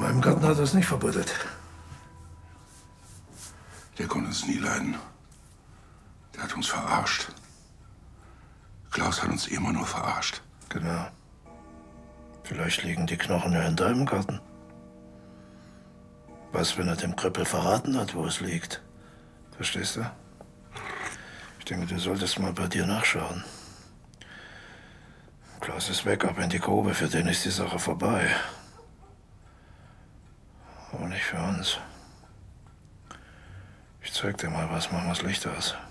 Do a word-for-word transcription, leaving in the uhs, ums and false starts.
meinem Garten hat er es nicht verbuddelt. Der konnte uns nie leiden. Der hat uns verarscht. Klaus hat uns immer nur verarscht. Genau. Vielleicht liegen die Knochen ja in deinem Garten. Was, wenn er dem Krüppel verraten hat, wo es liegt? Verstehst du? Ich denke, du solltest mal bei dir nachschauen. Klaus ist weg, ab in die Grube. Für den ist die Sache vorbei. Aber nicht für uns. Ich zeig dir mal was, machen wir das Licht aus.